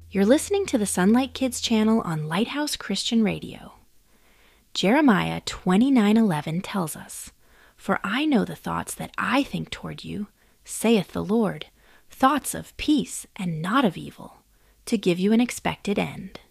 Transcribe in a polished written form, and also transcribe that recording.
You're listening to the Sunlight Kids channel on Lighthouse Christian Radio. Jeremiah 29:11 tells us, "For I know the thoughts that I think toward you, saith the Lord, thoughts of peace and not of evil, to give you an expected end."